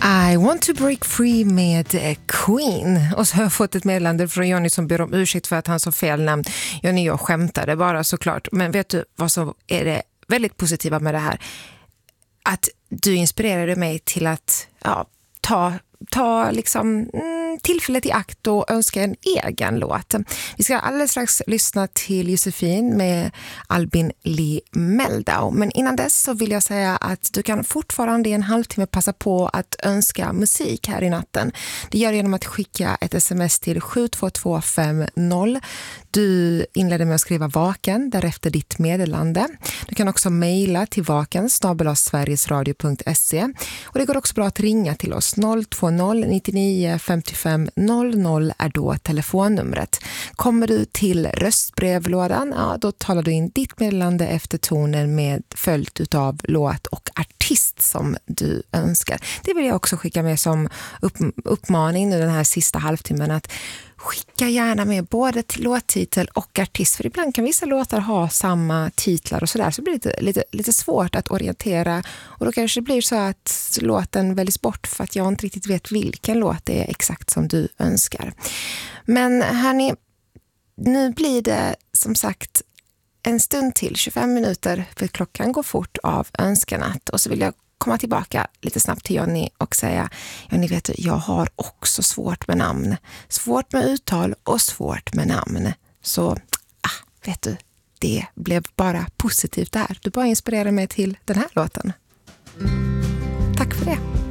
I want to break free med Queen. Och så har jag fått ett meddelande från Johnny som ber om ursäkt för att han sa fel namn. Johnny, jag skämtade bara såklart. Men vet du vad som är det väldigt positiva med det här? Att du inspirerade mig till att ta liksom tillfället i akt och önska en egen låt. Vi ska alldeles strax lyssna till Josefin med Albin Lee Meldau. Men innan dess så vill jag säga att du kan fortfarande i en halvtimme passa på att önska musik här i natten. Det gör du genom att skicka ett sms till 72250. Du inleder med att skriva vaken, därefter ditt meddelande. Du kan också mejla till vaken@sverigesradio.se. Och det går också bra att ringa till oss. 020 99 55 00 är då telefonnumret. Kommer du till röstbrevlådan, då talar du in ditt meddelande efter tonen med följt utav låt och artist som du önskar. Det vill jag också skicka med som uppmaning nu den här sista halvtimmen, att skicka gärna med både låttitel och artist, för ibland kan vissa låtar ha samma titlar och sådär, så blir det lite svårt att orientera, och då kanske det blir så att låten väljs bort för att jag inte riktigt vet vilken låt det är exakt som du önskar. Men hörni, nu blir det som sagt en stund till, 25 minuter, för klockan går fort av önskanatt, och så vill jag komma tillbaka lite snabbt till Johnny och säga, Johnny, vet du, jag har också svårt med namn. Svårt med uttal och svårt med namn. Så, vet du, det blev bara positivt där. Du bara inspirerade mig till den här låten. Tack för det.